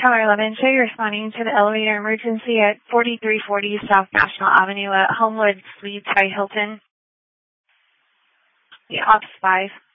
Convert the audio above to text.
Tower 11, show you're responding to the elevator emergency at 4340 South National Avenue at Homewood Suites by Hilton. The Ops 5.